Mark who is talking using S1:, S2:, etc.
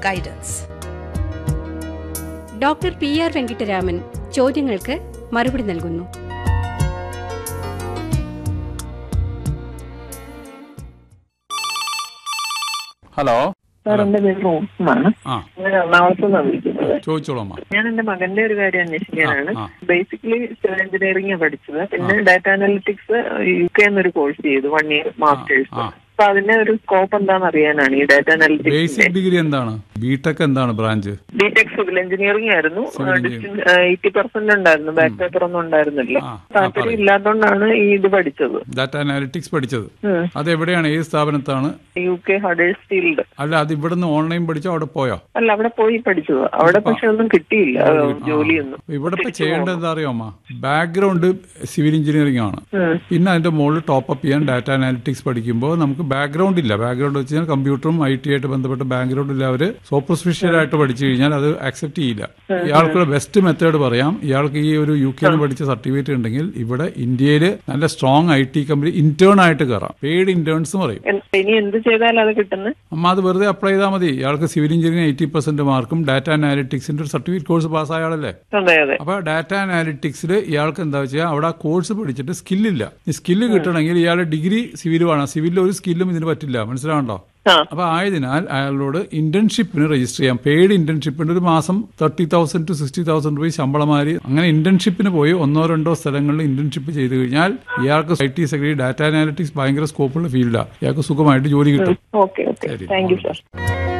S1: guidance.
S2: Doctor PR Venkitaraman ചോദ്യങ്ങൾക്ക് മറുപടി നൽകുന്നു.
S3: ഹലോ
S4: സാർ, എന്റെ പേര് റോസ്മാണ്. ഞാൻ എറണാകുളത്ത് നിന്നാണ് വിളിക്കുന്നത്.
S3: ചോദിച്ചോളാം.
S4: ഞാൻ എന്റെ മകന്റെ ഒരു കാര്യം അന്വേഷിക്കാനാണ്. ബേസിക്കലി സിവിൽ എഞ്ചിനീയറിംഗ് പഠിച്ചത്. പിന്നെ ഡാറ്റ അനലിറ്റിക്സ് UK എന്നൊരു കോഴ്സ് ചെയ്തു, 1 year മാസ്റ്റേഴ്സ്. അപ്പൊ അതിന്റെ ഒരു സ്കോപ്പ് എന്താണെന്ന് അറിയാനാണ് ഈ ഡാറ്റ അനലിറ്റിക്സ്.
S3: ബേസിക് ഡിഗ്രി എന്താണ്? ബിടെക് എന്താണ് ബ്രാഞ്ച്?
S4: ബിടെക് സിവിൽ എഞ്ചിനീയറിംഗ് ആയിരുന്നു. 80% ഉണ്ടായിരുന്നു, ബാക്ക് പേപ്പർ ഒന്നും ഉണ്ടായിരുന്നില്ല. താല്പര്യം ഇല്ലാത്തതുകൊണ്ടാണ് ഈ ഇത് പഠിച്ചത്,
S3: ഡാറ്റ അനാലിറ്റിക്സ് പഠിച്ചത്. അത് എവിടെയാണ്, ഏത് സ്ഥാപനത്താണ്?
S4: UK ഹഡേഴ്സ്ഫീൽഡ്.
S3: അല്ല, അത് ഇവിടുന്ന് ഓൺലൈൻ പഠിച്ചോ അവിടെ പോയോ?
S4: അല്ല, അവിടെ പോയി പഠിച്ചത്. അവിടെ പക്ഷെ ഒന്നും കിട്ടിയില്ല, ജോലിയൊന്നും.
S3: ഇവിടെ ഇപ്പൊ ചെയ്യേണ്ടത് എന്താ അറിയാമോ? ബാക്ക്ഗ്രൗണ്ട് സിവിൽ എഞ്ചിനീയറിംഗ് ആണ്. പിന്നെ അതിന്റെ മുകളിൽ ടോപ്പ് അപ്പ് ചെയ്യാൻ ഡാറ്റ അനാലിറ്റിക്സ് പഠിക്കുമ്പോൾ നമുക്ക് ബാക്ക്ഗ്രൗണ്ട് ഇല്ല. ബാക്ക്ഗ്രൗണ്ട് വെച്ച് കഴിഞ്ഞാൽ കമ്പ്യൂട്ടറും IT ആയിട്ട് ബന്ധപ്പെട്ട ബാക്ക്ഗ്രൗണ്ട് ഇല്ല. അവര് സൂപ്പർഫിഷ്യൽ ആയിട്ട് പഠിച്ചു കഴിഞ്ഞാൽ അത് അക്സെപ്റ്റ് ചെയ്യില്ല. ഇയാൾക്കുള്ള ബെസ്റ്റ് മെത്തേഡ് പറയാം. ഇയാൾക്ക് ഈ ഒരു UK പഠിച്ച സർട്ടിഫിക്കറ്റ് ഉണ്ടെങ്കിൽ ഇവിടെ ഇന്ത്യയിൽ നല്ല സ്ട്രോങ് IT കമ്പനി ഇന്റേൺ ആയിട്ട് കയറാം. പെയ്ഡ് ഇന്റേൺസ് പറയും.
S4: ഇനി എന്ത് ചെയ്താലും അത് കിട്ടുന്നത്
S3: അമ്മ അത് വെറുതെ അപ്ലൈ ചെയ്താൽ മതി. ഇയാൾക്ക് സിവിൽ എഞ്ചിനീയറിംഗ് 80% മാർക്കും ഡാറ്റ അനാലിറ്റിക്സിന്റെ ഒരു സർട്ടിഫിക്കറ്റ് കോഴ്സ് പാസ്സായ ആളല്ലേ. അപ്പൊ ഡാറ്റ അനാലിറ്റിക്സിൽ ഇയാൾക്ക് എന്താ വെച്ചാൽ അവിടെ ആ കോഴ്സ് പഠിച്ചിട്ട് സ്കില്ലില്ല. ഈ സ്കില്ല് കിട്ടണമെങ്കിൽ ഇയാളുടെ ഡിഗ്രി സിവിൽ വേണം. സിവിലിൽ ഒരു സ്കില്ലും ഇതിന് പറ്റില്ല. മനസ്സിലാവണ്ടോ? അപ്പൊ ആയതിനാൽ അയാളോട് ഇന്റേൺഷിപ്പിന് രജിസ്റ്റർ ചെയ്യാം. പെയ്ഡ് ഇന്റേൺഷിപ്പിന് ഒരു മാസം 30,000 to 60,000 രൂപ ശമ്പളമാരി അങ്ങനെ ഇന്റേൺഷിപ്പിന് പോയി 1-2 സ്ഥലങ്ങളിൽ ഇന്റേൺഷിപ്പ് ചെയ്ത് കഴിഞ്ഞാൽ ഇയാൾക്ക് IT സെക്രട്ടറി ഡാറ്റ അനാലിറ്റിക്സ് ഭയങ്കര സ്കോപ്പുള്ള ഫീൽഡാണ്. ഇയാൾക്ക് സുഖമായിട്ട് ജോലി കിട്ടും.
S4: ശരി, താങ്ക് യു സർ.